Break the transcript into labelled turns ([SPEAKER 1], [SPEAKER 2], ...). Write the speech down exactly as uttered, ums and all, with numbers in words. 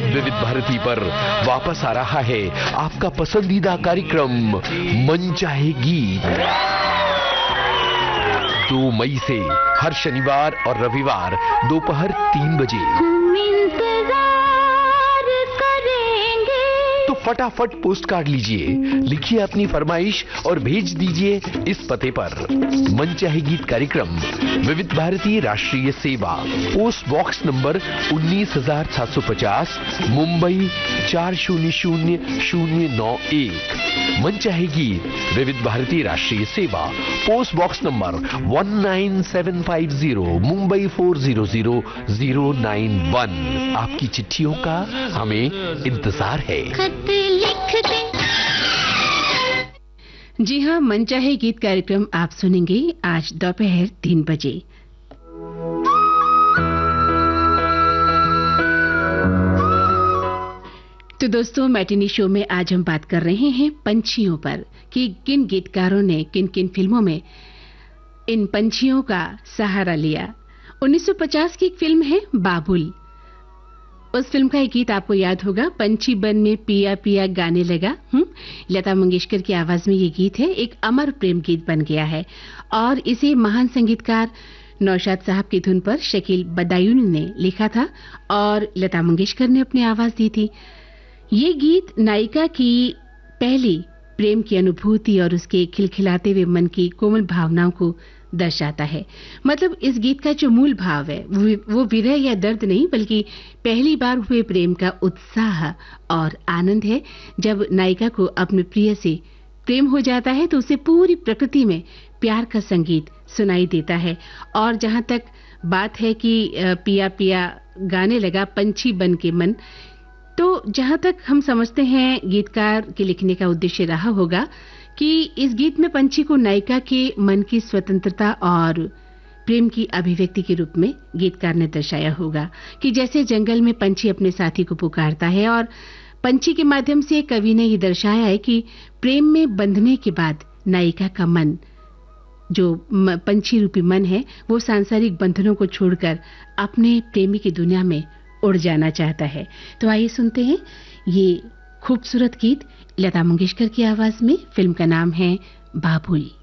[SPEAKER 1] विविध भारती पर वापस आ रहा है आपका पसंदीदा कार्यक्रम मन चाहे गीत। दो मई से हर शनिवार और रविवार दोपहर तीन बजे। तो फटाफट पोस्ट कार्ड लीजिए, लिखिए अपनी फरमाइश और भेज दीजिए इस पते पर। मन चाहे गीत कार्यक्रम विविध भारती राष्ट्रीय सेवा, पोस्ट बॉक्स नंबर उन्नीस हजार सात सौ पचास, मुंबई चार शून्य शून्य शून्य नौ एक। मन चाहे गीत विविध भारती राष्ट्रीय सेवा, post box number one nine seven five zero, Mumbai four zero zero zero nine one. आपकी चिट्ठियों का हमें इंतजार है।
[SPEAKER 2] जी हाँ, मन चाहे गीत कार्यक्रम आप सुनेंगे आज दोपहर तीन बजे। तो दोस्तों, मैटिनी शो में आज हम बात कर रहे हैं पंछियों पर कि किन गीतकारों ने किन किन फिल्मों में इन पंछियों का सहारा लिया। उन्नीस सौ पचास की एक फिल्म है बाबुल। उस फिल्म का एक गीत आपको याद होगा, पंछी बन में पिया पिया गाने लगा। हम्म लता मंगेशकर की आवाज में ये गीत है, एक अमर प्रेम गीत बन गया है और इसे महान संगीतकार नौशाद साहब की धुन पर शकील बदायूनी ने लिखा था और लता मंगेशकर ने अपनी आवाज दी थी। ये गीत नायिका की पहली प्रेम की अनुभूति और उसके खिलखिलाते हुए मन की कोमल भावनाओं को दर्शाता है। मतलब इस गीत का जो मूल भाव है वो विरह या दर्द नहीं, बल्कि पहली बार हुए प्रेम का उत्साह और आनंद है। जब नायिका को अपने प्रिय से प्रेम हो जाता है तो उसे पूरी प्रकृति में प्यार का संगीत सुनाई देता है। और जहां तक बात है कि पिया पिया गाने लगा पंछी बन के मन, तो जहां तक हम समझते हैं गीतकार के लिखने का उद्देश्य रहा होगा कि इस गीत में पंछी को नायिका के मन की स्वतंत्रता और प्रेम की अभिव्यक्ति के रूप में गीतकार ने दर्शाया होगा कि जैसे जंगल में पंछी अपने साथी को पुकारता है और पंछी के माध्यम से कवि ने ये दर्शाया है कि प्रेम में बंधने के बाद नायिका का मन, जो पंछी रूपी मन है, वो सांसारिक बंधनों को छोड़कर अपने प्रेमी की दुनिया में उड़ जाना चाहता है। तो आइए सुनते हैं ये खूबसूरत गीत लता मंगेशकर की आवाज में। फिल्म का नाम है बाबुल।